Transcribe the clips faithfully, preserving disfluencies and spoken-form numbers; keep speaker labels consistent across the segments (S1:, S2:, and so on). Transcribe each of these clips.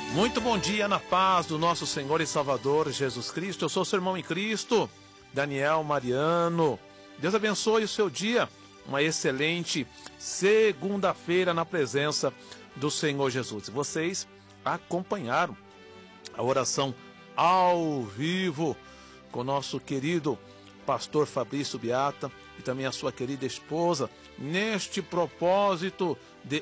S1: Muito bom dia na paz do nosso Senhor e Salvador Jesus Cristo. Eu sou seu irmão em Cristo, Daniel Mariano. Deus abençoe o seu dia. Uma excelente segunda-feira na presença do Senhor Jesus. Vocês acompanharam a oração ao vivo com o nosso querido pastor Fabrício Beata e também a sua querida esposa, neste propósito de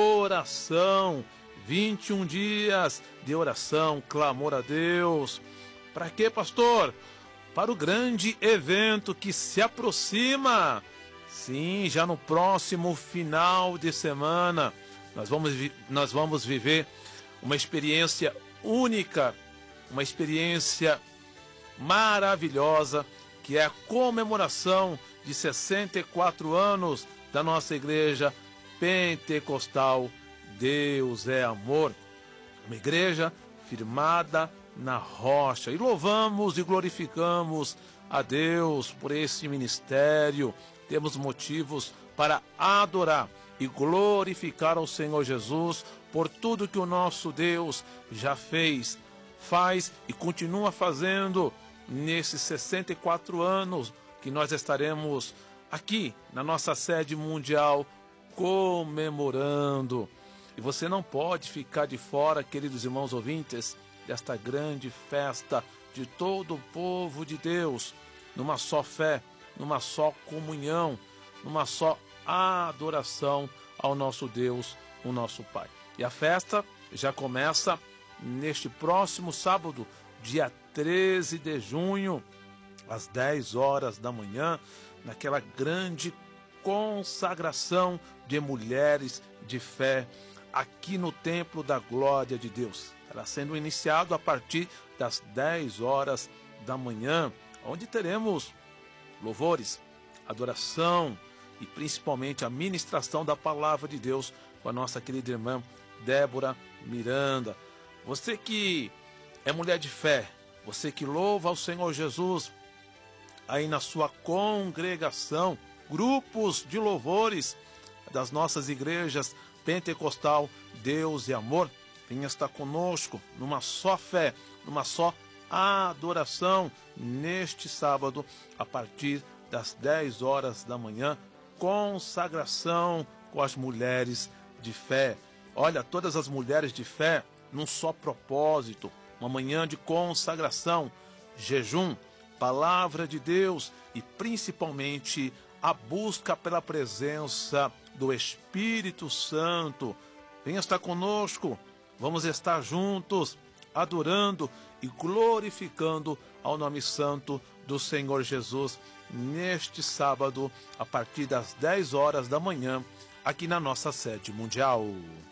S1: oração. vinte e um dias de oração, clamor a Deus. Para quê, pastor? Para o grande evento que se aproxima. Sim, já no próximo final de semana, nós vamos, nós vamos viver uma experiência única, uma experiência maravilhosa, que é a comemoração de sessenta e quatro anos da nossa igreja pentecostal. Deus é amor, uma igreja firmada na rocha. E louvamos e glorificamos a Deus por esse ministério. Temos motivos para adorar e glorificar ao Senhor Jesus por tudo que o nosso Deus já fez, faz e continua fazendo nesses sessenta e quatro anos que nós estaremos aqui na nossa sede mundial comemorando. E você não pode ficar de fora, queridos irmãos ouvintes, desta grande festa de todo o povo de Deus, numa só fé, numa só comunhão, numa só adoração ao nosso Deus, o nosso Pai. E a festa já começa neste próximo sábado, dia treze de junho, às dez horas da manhã, naquela grande consagração de mulheres de fé, aqui no Templo da Glória de Deus. Ela sendo iniciado a partir das dez horas da manhã, onde teremos louvores, adoração e principalmente a ministração da Palavra de Deus com a nossa querida irmã Débora Miranda. Você que é mulher de fé, você que louva ao Senhor Jesus aí na sua congregação, grupos de louvores das nossas igrejas pentecostal, Deus e amor, venha estar conosco numa só fé, numa só adoração neste sábado a partir das dez horas da manhã, consagração com as mulheres de fé. Olha, todas as mulheres de fé num só propósito, uma manhã de consagração, jejum, palavra de Deus e principalmente a busca pela presença do Espírito Santo. Venha estar conosco, vamos estar juntos, adorando e glorificando ao nome santo do Senhor Jesus, neste sábado, a partir das dez horas da manhã, aqui na nossa sede mundial.